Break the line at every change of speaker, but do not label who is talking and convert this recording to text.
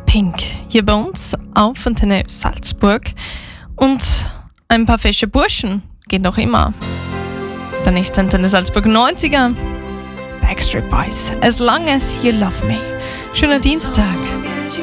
Pink hier bei uns auf Antenne Salzburg. Und ein paar fesche Burschen geht noch immer. Dann ist Antenne Salzburg 90er. Backstreet Boys, As Long As You Love Me. Schöner Dienstag.